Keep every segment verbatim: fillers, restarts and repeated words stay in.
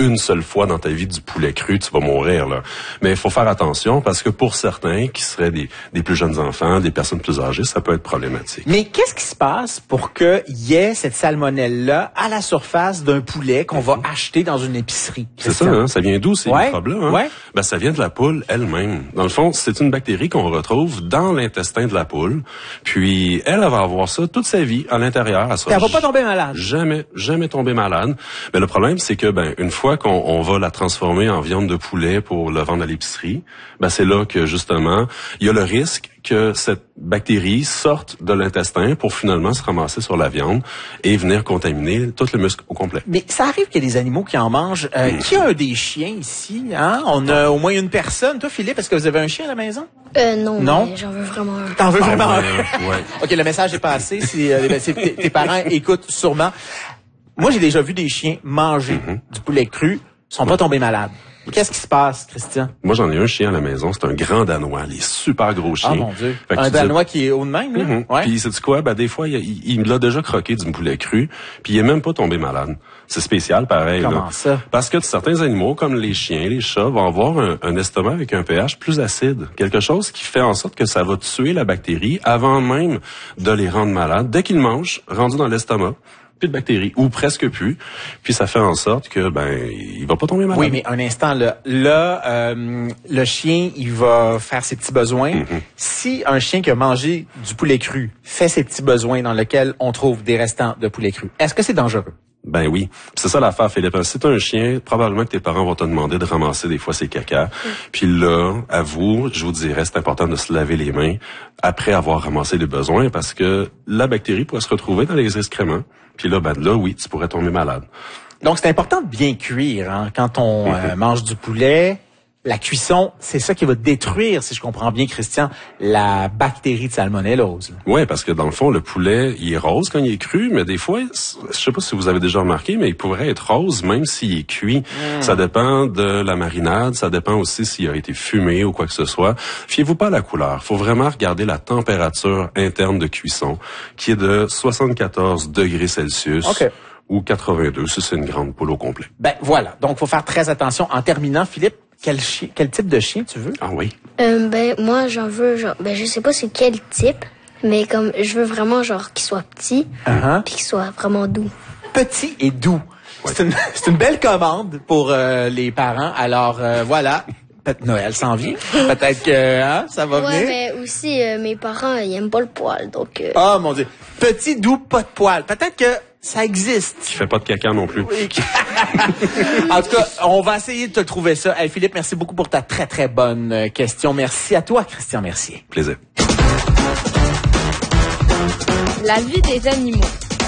une seule fois dans ta vie du poulet cru, tu vas mourir, là. Mais il faut faire attention parce que pour certains qui seraient des, des plus jeunes enfants, des personnes plus âgées, ça peut être problématique. Mais qu'est-ce qui se passe pour qu'il y ait cette salmonelle-là à la surface d'un poulet qu'on va acheter dans une épicerie? C'est ça, hein? Ça vient d'où ces ouais. microbes-là? Hein? Ouais. Ben, ça vient de la poule elle-même. Dans le fond, c'est une bactérie qu'on retrouve dans l'intestin de la poule. Puis, elle, elle va avoir ça toute sa vie à l'intérieur. Elle, elle va pas tomber malade. Jamais, jamais tomber malade. Mais le problème, c'est que, ben, une fois qu'on on va la transformer en viande de poulet pour le vendre à l'épicerie, ben, c'est là que, justement, il y a le risque que cette bactérie sorte de l'intestin pour finalement se ramasser sur la viande et venir contaminer tout le muscle au complet. Mais ça arrive qu'il y a des animaux qui en mangent. Euh, mmh. Qui a des chiens ici? Hein? On a au moins une personne. Toi, Philippe, est-ce que vous avez un chien à la maison? Euh, non, non? J'en veux vraiment un. T'en veux ah, vraiment ouais, un? Ouais. OK, le message est passé. Si, euh, si tes, tes parents écoutent sûrement. Moi, j'ai déjà vu des chiens manger mmh. du poulet cru. Ils sont pas tombés malades. Qu'est-ce qui se passe, Christian? Moi, j'en ai un chien à la maison. C'est un grand Danois. Il est super gros chien. Ah, mon Dieu. Un Danois dis... qui est haut de même, là? Mm-hmm. Ouais. Puis, sais-tu quoi? Ben, des fois, il, il, il l'a déjà croqué du poulet cru. Puis, il est même pas tombé malade. C'est spécial, pareil. Comment là. ça? Parce que certains animaux, comme les chiens, les chats, vont avoir un, un estomac avec un pH plus acide. Quelque chose qui fait en sorte que ça va tuer la bactérie avant même de les rendre malades. Dès qu'ils mangent, rendu dans l'estomac, plus de bactéries, ou presque plus, puis ça fait en sorte que ben il va pas tomber malade. Oui, mais un instant, là, là euh, le chien, il va faire ses petits besoins. Mm-hmm. Si un chien qui a mangé du poulet cru fait ses petits besoins dans lesquels on trouve des restants de poulet cru, est-ce que c'est dangereux? Ben oui. C'est ça l'affaire, Philippe. Si t'as un chien, probablement que tes parents vont te demander de ramasser des fois ses cacas. Mm. Puis là, à vous, je vous dirais, c'est important de se laver les mains après avoir ramassé les besoins parce que la bactérie pourrait se retrouver dans les excréments. Puis là, ben là, oui, tu pourrais tomber malade. Donc, c'est important de bien cuire hein, quand on mm-hmm. euh, mange du poulet. La cuisson, c'est ça qui va détruire, si je comprends bien, Christian, la bactérie de salmonellose. Oui, parce que dans le fond, le poulet, il est rose quand il est cru, mais des fois, je sais pas si vous avez déjà remarqué, mais il pourrait être rose même s'il est cuit. Mm. Ça dépend de la marinade, ça dépend aussi s'il a été fumé ou quoi que ce soit. Fiez-vous pas à la couleur. Faut vraiment regarder la température interne de cuisson, qui est de soixante-quatorze degrés Celsius. Okay. Ou quatre-vingt-deux, si c'est une grande poule au complet. Ben voilà, donc faut faire très attention. En terminant, Philippe, quel chien, quel type de chien tu veux? Ah oui. Euh, ben moi j'en veux genre, ben je sais pas c'est quel type, mais comme je veux vraiment genre qu'il soit petit, uh-huh. puis qu'il soit vraiment doux. Petit et doux. Ouais. C'est une, c'est une belle commande pour euh, les parents. Alors euh, voilà. Peut-être Noël s'en vient. Peut-être que hein, ça va ouais, venir. Ouais, mais aussi euh, mes parents ils aiment pas le poil, donc. Euh... Oh mon Dieu, petit doux, pas de poil. Peut-être que ça existe. Qui fait pas de caca non plus. Oui. En tout cas, on va essayer de te trouver ça. Hey, Philippe, merci beaucoup pour ta très très bonne question. Merci à toi, Christian Mercier. Plaisir. La vie des animaux.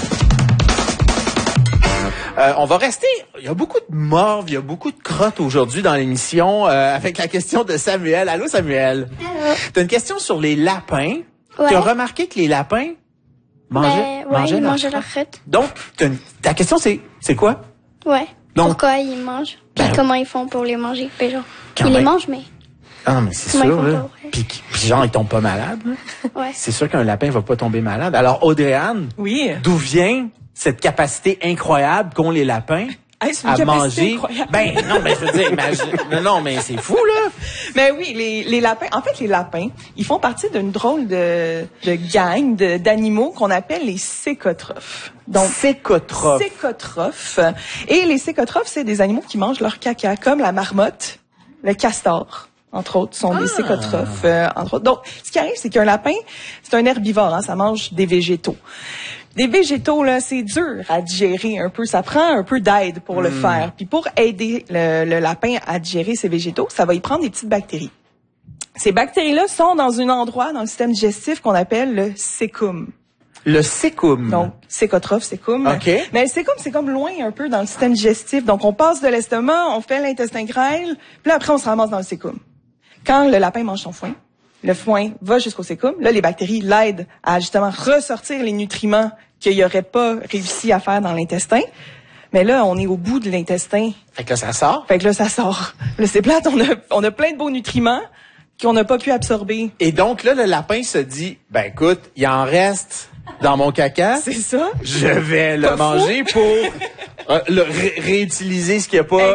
Euh, on va rester. Il y a beaucoup de morts, il y a beaucoup de crottes aujourd'hui dans l'émission euh, avec la question de Samuel. Allô, Samuel. Allô. T'as une question sur les lapins. Ouais. Tu as remarqué que les lapins mangeaient, ben, ouais, mangeaient ils leur mangeaient leur crotte. Donc, une, ta question c'est, c'est quoi? Ouais. Donc, pourquoi ils mangent? Puis ben, comment ils font pour les manger? Ben, genre, ils même. les mangent, mais. Ah non, mais c'est sûr, là. Puis, puis genre, ils tombent pas malades, là. Ouais. C'est sûr qu'un lapin va pas tomber malade. Alors, Audrey-Anne. Oui. D'où vient cette capacité incroyable qu'ont les lapins? Hey, c'est une à manger. Incroyable. Ben non, mais je veux dire, imagine. Non, non, mais c'est fou là. Mais oui, les, les lapins. En fait, les lapins, ils font partie d'une drôle de, de gang de, d'animaux qu'on appelle les cécotrophes. Donc cécotrophes. Cécotrophes. Et les cécotrophes, c'est des animaux qui mangent leur caca, comme la marmotte, le castor. Entre autres, sont ah. des cécotrophes, euh, entre autres. Donc, ce qui arrive, c'est qu'un lapin, c'est un herbivore, hein, ça mange des végétaux. Des végétaux, là, c'est dur à digérer un peu. Ça prend un peu d'aide pour mmh. le faire. Puis pour aider le, le lapin à digérer ces végétaux, ça va y prendre des petites bactéries. Ces bactéries-là sont dans un endroit dans le système digestif qu'on appelle le cécum. Le cécum. Donc, cécotrophe, cécum. OK. Mais le cécum, c'est comme loin un peu dans le système digestif. Donc, on passe de l'estomac, on fait l'intestin grêle, puis là, après, on se ramasse dans le cécum. Quand le lapin mange son foin, le foin va jusqu'au cécum. Là, les bactéries l'aident à justement ressortir les nutriments qu'il n'aurait pas réussi à faire dans l'intestin. Mais là, on est au bout de l'intestin. Fait que là, ça sort. Fait que là, ça sort. Là, c'est plate, on a, on a plein de beaux nutriments qu'on n'a pas pu absorber. Et donc, là, le lapin se dit, ben écoute, il en reste dans mon caca. C'est ça. Je vais le manger pour euh, le ré- réutiliser ce qu'il n'y a pas